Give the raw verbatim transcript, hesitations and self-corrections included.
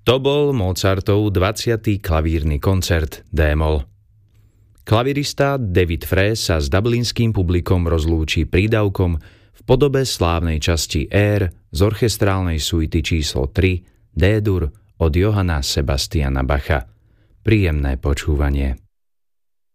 To bol Mozartov dvadsiaty klavírny koncert D-moll. Klavirista David Fray sa s dublinským publikom rozlúči prídavkom v podobe slávnej časti Air z orchestrálnej suity číslo tri D-dur od Johanna Sebastiana Bacha. Príjemné počúvanie.